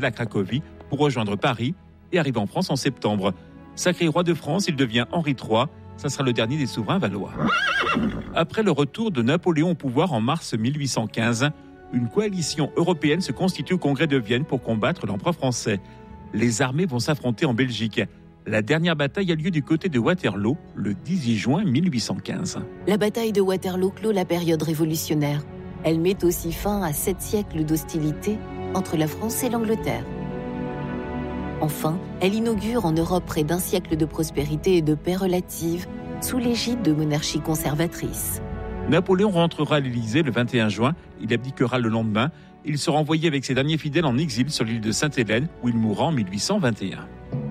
à Cracovie pour rejoindre Paris et arrive en France en septembre. Sacré roi de France, il devient Henri III. Ça sera le dernier des souverains valois. Après le retour de Napoléon au pouvoir en mars 1815, une coalition européenne se constitue au Congrès de Vienne pour combattre l'empereur français. Les armées vont s'affronter en Belgique. La dernière bataille a lieu du côté de Waterloo, le 18 juin 1815. La bataille de Waterloo clôt la période révolutionnaire. Elle met aussi fin à 7 siècles d'hostilité entre la France et l'Angleterre. Enfin, elle inaugure en Europe près d'un siècle de prospérité et de paix relative sous l'égide de monarchies conservatrices. Napoléon rentrera à l'Élysée le 21 juin. Il abdiquera le lendemain. Il sera envoyé avec ses derniers fidèles en exil sur l'île de Sainte-Hélène, où il mourra en 1821.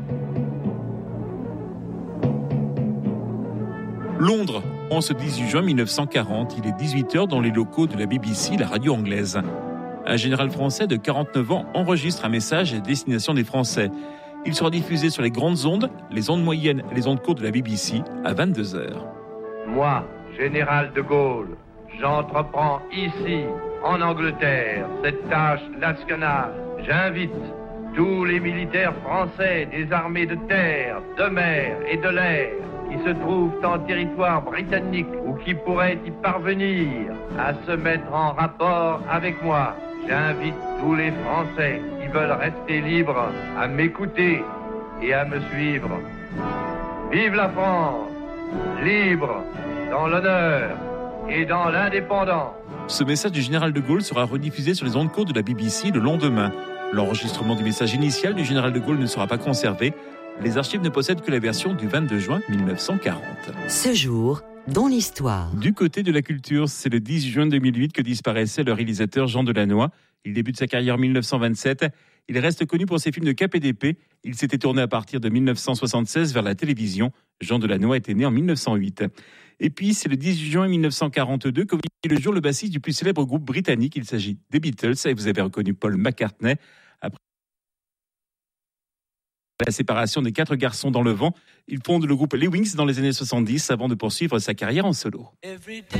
Londres, en ce 18 juin 1940, il est 18h dans les locaux de la BBC, la radio anglaise. Un général français de 49 ans enregistre un message à destination des Français. Il sera diffusé sur les grandes ondes, les ondes moyennes et les ondes courtes de la BBC à 22h. Moi, général de Gaulle, j'entreprends ici, en Angleterre, cette tâche nationale. J'invite tous les militaires français des armées de terre, de mer et de l'air qui se trouvent en territoire britannique ou qui pourraient y parvenir à se mettre en rapport avec moi. J'invite tous les Français qui veulent rester libres à m'écouter et à me suivre. Vive la France, libre dans l'honneur et dans l'indépendance. Ce message du général de Gaulle sera rediffusé sur les ondes courtes de la BBC le lendemain. L'enregistrement du message initial du général de Gaulle ne sera pas conservé. Les archives ne possèdent que la version du 22 juin 1940. Ce jour, dans l'histoire. Du côté de la culture, c'est le 10 juin 2008 que disparaissait le réalisateur Jean Delannoy. Il débute sa carrière en 1927. Il reste connu pour ses films de cap et d'épée. Il s'était tourné à partir de 1976 vers la télévision. Jean Delannoy était né en 1908. Et puis, c'est le 18 juin 1942 que vit le jour le bassiste du plus célèbre groupe britannique. Il s'agit des Beatles. Et vous avez reconnu Paul McCartney. Après la séparation des 4 garçons dans le vent, il fonde le groupe Les Wings dans les années 70 avant de poursuivre sa carrière en solo.